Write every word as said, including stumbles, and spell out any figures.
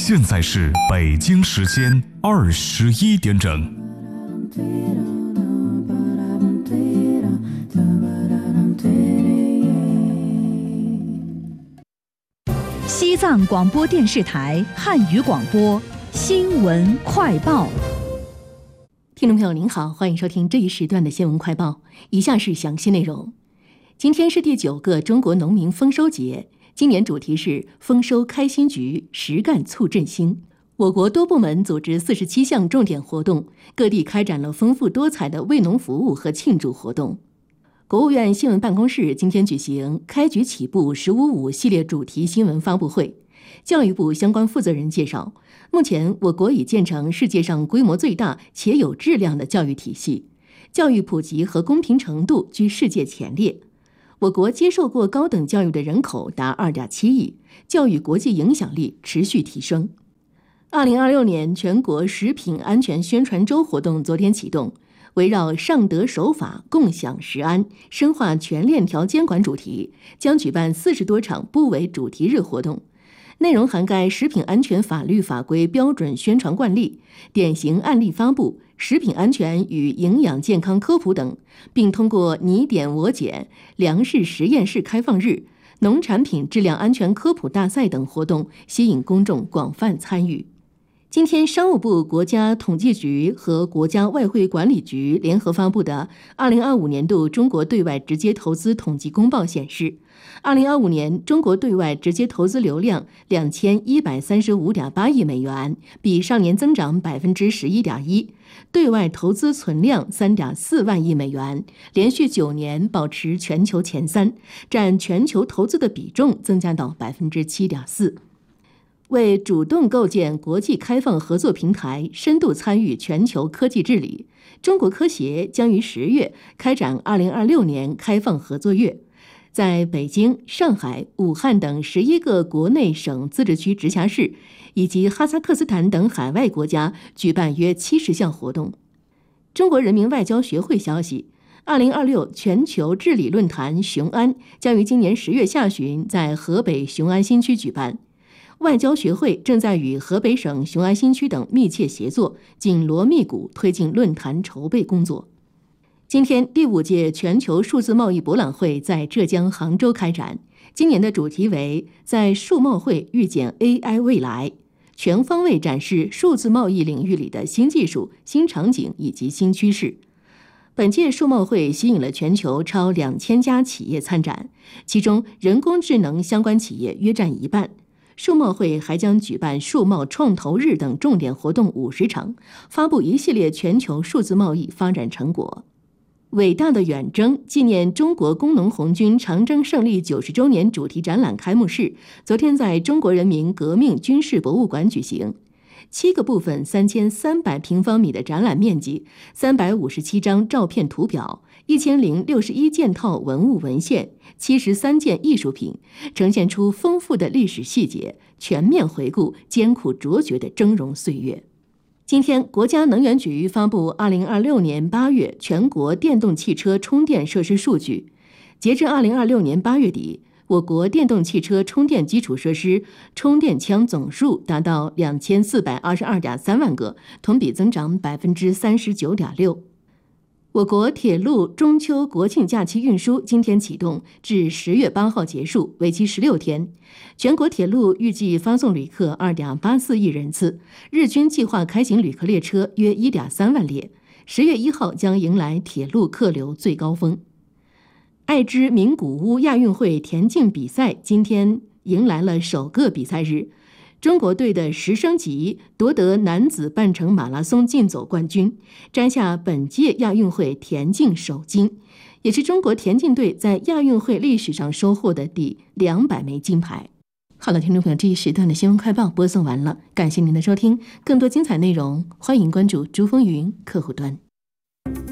现在是北京时间二十一点整。 西藏广播电视台汉语广播新闻快报。 听众朋友您好，欢迎收听这一时段的新闻快报。以下是详细内容。今天是第九个中国农民丰收节，今年主题是丰收开心局，实干促振兴。我国多部门组织四十七项重点活动，各地开展了丰富多彩的为农服务和庆祝活动。国务院新闻办公室今天举行开局起步十五五系列主题新闻发布会。教育部相关负责人介绍，目前我国已建成世界上规模最大且有质量的教育体系，教育普及和公平程度居世界前列。我国接受过高等教育的人口达 二点七亿，教育国际影响力持续提升。二零二六年全国食品安全宣传周活动昨天启动，围绕上德守法共享食安，深化全链条监管主题，将举办四十多场部委主题日活动，内容涵盖食品安全法律法规标准宣传惯例、典型案例发布、食品安全与营养健康科普等，并通过你点我检、粮食实验室开放日、农产品质量安全科普大赛等活动，吸引公众广泛参与。今天，商务部、国家统计局和国家外汇管理局联合发布的二零二五年度中国对外直接投资统计公报显示，二零二五年中国对外直接投资流量两千一百三十五点八亿美元，比上年增长百分之十一点一；对外投资存量三点四万亿美元，连续九年保持全球前三，占全球投资的比重增加到百分之七点四。为主动构建国际开放合作平台，深度参与全球科技治理，中国科协将于十月开展二零二六年开放合作月，在北京、上海、武汉等十一个国内省自治区直辖市以及哈萨克斯坦等海外国家举办约七十项活动。中国人民外交学会消息，二零二六全球治理论坛雄安将于今年十月下旬在河北雄安新区举办。外交学会正在与河北省雄安新区等密切协作，紧锣密鼓推进论坛筹备工作。今天，第五届全球数字贸易博览会在浙江杭州开展，今年的主题为在数贸会遇见 A I 未来，全方位展示数字贸易领域里的新技术、新场景以及新趋势。本届数贸会吸引了全球超两千家企业参展，其中人工智能相关企业约占一半。数贸会还将举办数贸创投日等重点活动五十场，发布一系列全球数字贸易发展成果。伟大的远征纪念中国工农红军长征胜利九十周年主题展览开幕式昨天在中国人民革命军事博物馆举行。七个部分、三千三百平方米的展览面积，三百五十七张照片图表，一千零六十一件套文物文献，七十三件艺术品，呈现出丰富的历史细节，全面回顾艰苦卓绝的峥嵘岁月。今天，国家能源局发布二零二六年八月全国电动汽车充电设施数据，截至二零二六年八月底，我国电动汽车充电基础设施充电枪总数达到两千四百二十二点三万个，同比增长百分之三十九点六。我国铁路中秋国庆假期运输今天启动，至十月八号结束，为期十六天。全国铁路预计发送旅客二点八四亿人次，日均计划开行旅客列车约一点三万列。十月一号将迎来铁路客流最高峰。爱知名古屋亚运会田径比赛今天迎来了首个比赛日，中国队的石升吉夺得男子半程马拉松竞走冠军，摘下本届亚运会田径首金，也是中国田径队在亚运会历史上收获的第两百枚金牌。好了，听众朋友，这一时段的新闻快报播送完了，感谢您的收听，更多精彩内容欢迎关注珠风云客户端。